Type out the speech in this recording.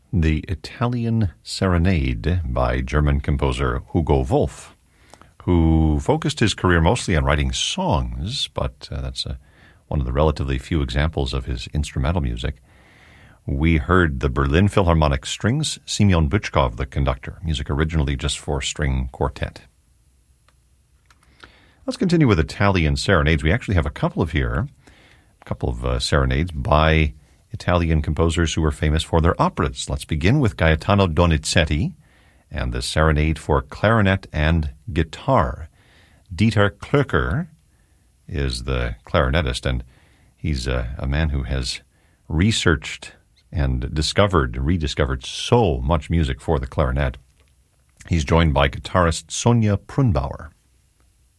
The Italian Serenade by German composer Hugo Wolf, who focused his career mostly on writing songs, but that's one of the relatively few examples of his instrumental music. We heard the Berlin Philharmonic Strings, Semyon Bychkov, the conductor, music originally just for string quartet. Let's continue with Italian serenades. We actually have a couple of serenades by Italian composers who are famous for their operas. Let's begin with Gaetano Donizetti and the Serenade for Clarinet and Guitar. Dieter Klöcker is the clarinetist, and he's a man who has researched and rediscovered so much music for the clarinet. He's joined by guitarist Sonja Prunbauer.